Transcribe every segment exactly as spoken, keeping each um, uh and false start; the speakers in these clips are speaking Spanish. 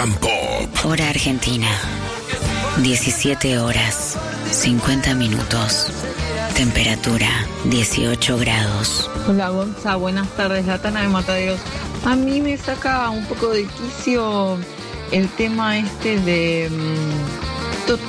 and Pop. Hora Argentina. diecisiete horas, cincuenta minutos. Temperatura, dieciocho grados. Hola Gonza, buenas tardes, la Tana de Mataderos. A mí me saca un poco de quicio el tema este de... Mmm, to-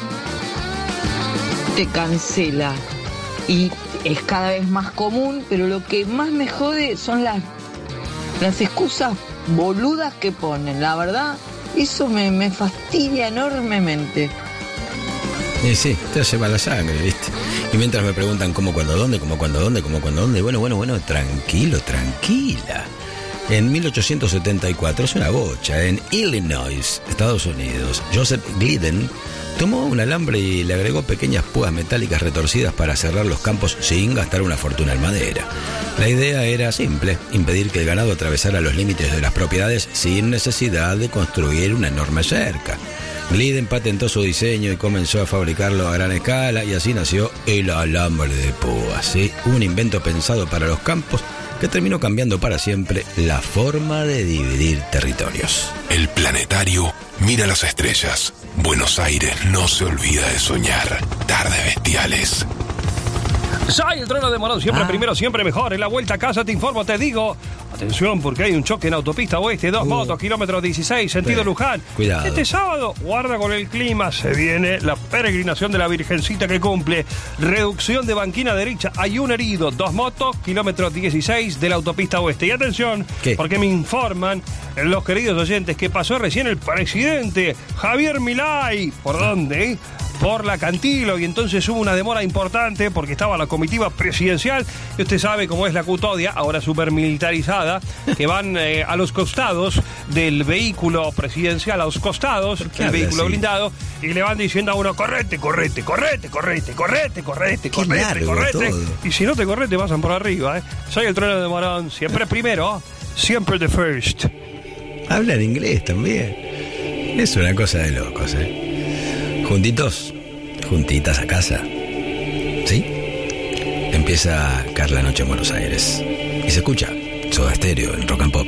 te cancela. Y es cada vez más común, pero lo que más me jode son las, las excusas boludas que ponen. La verdad, eso me, me fastidia enormemente. Y sí, te hace mala sangre, ¿viste? Y mientras me preguntan cómo, cuándo, dónde, cómo, cuándo, dónde, cómo, cuándo, dónde, bueno, bueno, bueno, tranquilo, tranquila. En mil ochocientos setenta y cuatro, es una bocha, en Illinois, Estados Unidos, Joseph Glidden tomó un alambre y le agregó pequeñas púas metálicas retorcidas para cerrar los campos sin gastar una fortuna en madera. La idea era simple, impedir que el ganado atravesara los límites de las propiedades sin necesidad de construir una enorme cerca. Glidden patentó su diseño y comenzó a fabricarlo a gran escala, y así nació el alambre de púas, ¿sí? Un invento pensado para los campos que terminó cambiando para siempre la forma de dividir territorios. El planetario mira las estrellas. Buenos Aires no se olvida de soñar. Tardes bestiales. Soy el trono de Morón, siempre ah. primero, siempre mejor. En la vuelta a casa te informo, te digo. Atención, porque hay un choque en autopista oeste, dos uh. motos, kilómetro dieciséis, sentido Pero, Luján. Cuidado. Este sábado, guarda con el clima, se viene la peregrinación de la Virgencita que cumple. Reducción de banquina derecha, hay un herido, dos motos, kilómetro dieciséis de la autopista oeste. Y atención, ¿Qué? porque me informan los queridos oyentes que pasó recién el presidente Javier Milei. ¿Por dónde? Eh? Por la Cantilo, y entonces hubo una demora importante porque estaba la comitiva presidencial, y usted sabe cómo es la custodia, ahora súper militarizada, que van eh, a los costados del vehículo presidencial, a los costados del vehículo así? blindado, y le van diciendo a uno, correte, correte, correte, correte, correte, correte, Qué correte, largo correte, todo. Y si no te correte, te pasan por arriba, ¿eh? Soy el trono de Morón, siempre primero, siempre the first. Hablan inglés también. Es una cosa de locos, ¿eh? Juntitos, juntitas a casa. ¿Sí? Empieza Carla Noche en Buenos Aires. Y se escucha Soda Stereo en Rock and Pop.